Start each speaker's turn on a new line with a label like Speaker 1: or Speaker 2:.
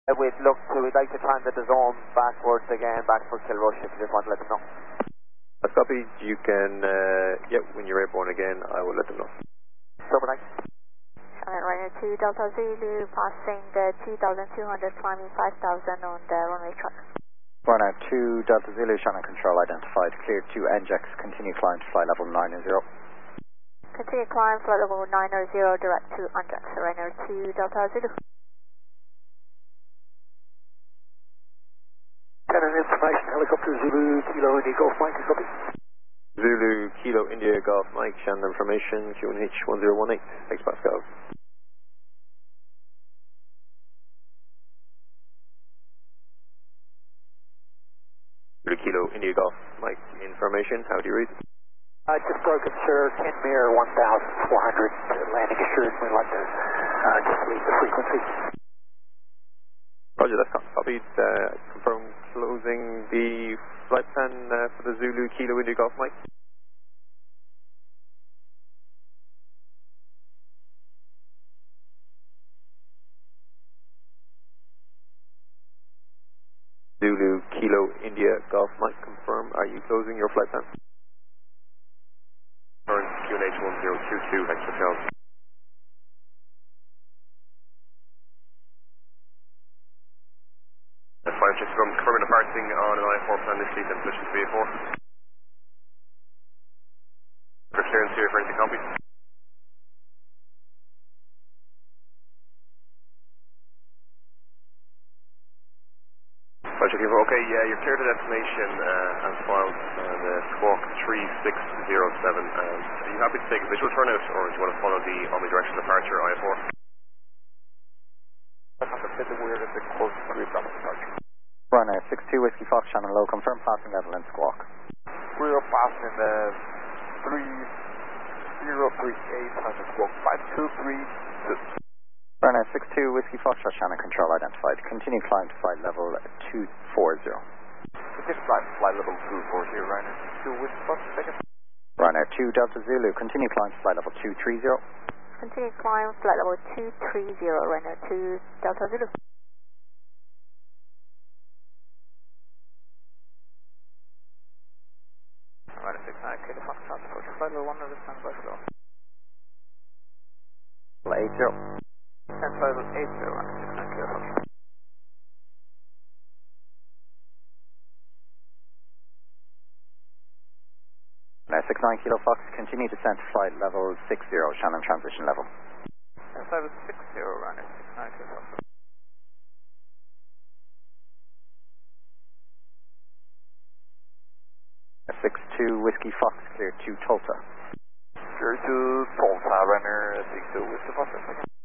Speaker 1: We'd like to time the zone backwards again, back for Kilrush, if you just want to let them know.
Speaker 2: That's copied. You can, when you're airborne again, I will let them know.
Speaker 1: Super, thanks.
Speaker 3: Ryanair 2 Delta Zulu, passing 2,200, climbing 5,000 on the runway track.
Speaker 4: Ryanair 2 Delta Zulu, Shannon control identified, cleared to NJEX, continue climb to flight level 90.
Speaker 3: Continue climb, flight level 90, direct to NJEX, Ryanair 2 Delta Zulu.
Speaker 1: Shannon information, helicopter Zulu, Kilo India Golf Mike, is copy.
Speaker 2: Zulu, Kilo India Golf Mike, Shannon information, QNH 1018, X Pascal. Zulu, Kilo India Golf Mike, information, how do you read?
Speaker 1: Just broken, sir, Kenmare 1,400, landing assured, we'd like to just leave the frequency.
Speaker 2: Roger, that's copied. Confirm closing the flight plan for the Zulu Kilo India Golf Mike. Zulu Kilo India Golf Mike, confirm. Are you closing your flight plan? Current QNH 1022, X Hotel. That's fine, just confirming departing on an I-4 plan this seat and position to BA4. For clearance here for anything copied. Roger, okay, yeah, you're clear to destination and filed squawk 3607. Are you happy to take a visual turnout or do you want to follow the omnidirectional departure I-4?
Speaker 4: Ryanair 62 Whiskey Fox, Shannon low, confirm passing level and squawk.
Speaker 1: We're passing 3038 and the squawk 523.
Speaker 4: Ryanair 62 Whiskey Fox, Shannon control identified, continue climb to flight level 240.
Speaker 1: Just flight level 240, Ryanair 2 Whiskey Fox, second.
Speaker 4: Ryanair 2 Delta Zulu, continue climb to flight level 230.
Speaker 3: Continue climb, flight level 230, Ryanair 2 Delta Zulu.
Speaker 1: Ryanair 6 Kilo Fox, approach flight level 1 of the standby flow.
Speaker 4: 80.
Speaker 1: And flight level 80, Ryanair 6 Kilo Fox.
Speaker 4: Ryanair 69 Kilo Fox, continue descent to flight level 60, Shannon transition level.
Speaker 1: And flight level 60, Ryanair 69 Kilo Fox.
Speaker 4: 62 Whiskey Fox, clear to Tulsa.
Speaker 1: Clear to Tulsa, Ryanair 62 Whiskey Fox, second.